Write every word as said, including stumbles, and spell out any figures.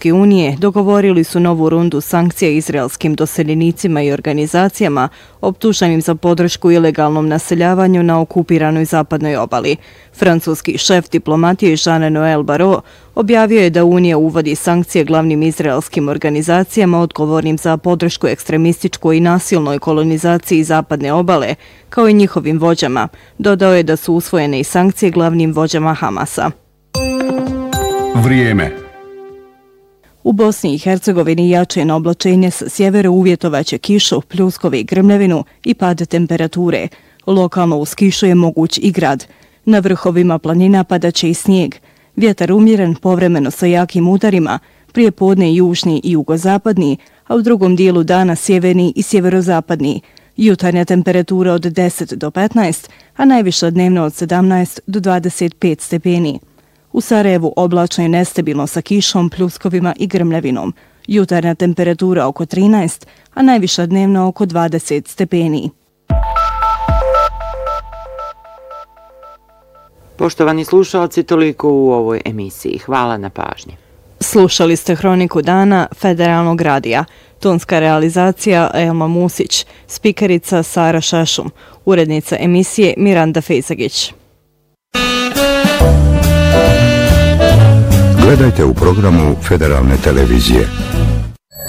Evropske unije dogovorili su novu rundu sankcija izraelskim doseljenicima i organizacijama optuženim za podršku ilegalnom naseljavanju na okupiranoj zapadnoj obali. Francuski šef diplomatije Jean-Noël Barrot objavio je da Unija uvodi sankcije glavnim izraelskim organizacijama odgovornim za podršku ekstremističkoj i nasilnoj kolonizaciji zapadne obale, kao i njihovim vođama. Dodao je da su usvojene i sankcije glavnim vođama Hamasa. Vrijeme. U Bosni i Hercegovini jačeno oblačenje sa sjevera uvjetovaće kišu, pljuskove i grmljavinu i pad temperature. Lokalno uz kišu je moguć i grad. Na vrhovima planina padaće i snijeg. Vjetar umjeren povremeno sa jakim udarima, prije podne južni i jugozapadni, a u drugom dijelu dana sjeverni i sjeverozapadni. Jutarnja temperatura od deset do petnaest, a najviša dnevno od sedamnaest do dvadeset pet stepeni. U Sarajevu oblačno i nestabilno sa kišom, pljuskovima i grmljavinom. Jutarnja temperatura oko trinaest, a najviša dnevno oko dvadeset stepeni. Poštovani slušalci, toliko u ovoj emisiji. Hvala na pažnji. Slušali ste Hroniku dana Federalnog radija. Tonska realizacija Elma Musić, spikerica Sara Šašum, urednica emisije Miranda Fejzagić. Gledajte u programu Federalne televizije.